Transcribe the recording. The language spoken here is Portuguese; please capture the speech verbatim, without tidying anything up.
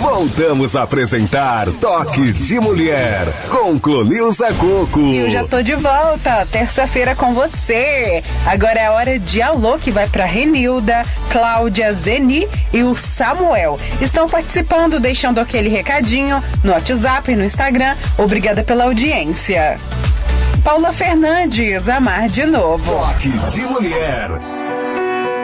Voltamos a apresentar Toque de Mulher com Clonilza Coco. E eu já tô de volta, terça-feira com você. Agora é a hora de alô que vai pra Renilda, Cláudia, Zeni e o Samuel. Estão participando, deixando aquele recadinho no WhatsApp e no Instagram. Obrigada pela audiência. Paula Fernandes, amar de novo. Toque de Mulher.